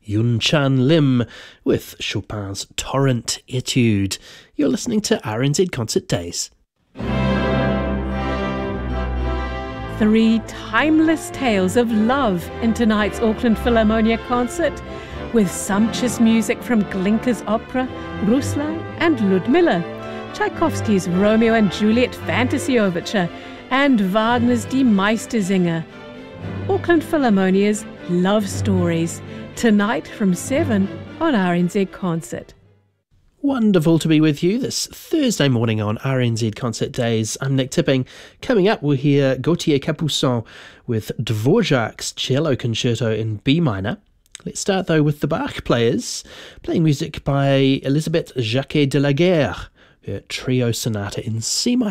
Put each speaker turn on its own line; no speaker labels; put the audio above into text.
Yun Chan Lim with Chopin's Torrent Etude. You're listening to RNZ Concert Days.
3 timeless tales of love in tonight's Auckland Philharmonia concert, with sumptuous music from Glinka's opera Ruslan and Ludmilla, Tchaikovsky's Romeo and Juliet Fantasy Overture, and Wagner's Die Meistersinger. Auckland Philharmonia's Love Stories, tonight from 7 on RNZ Concert.
Wonderful to be with you this Thursday morning on RNZ Concert Days. I'm Nick Tipping. Coming up, we'll hear Gauthier Capuçon with Dvorak's Cello Concerto in B minor. Let's start, though, with the Bach players, playing music by Elisabeth Jacquet de la Guerre, her Trio Sonata in C minor.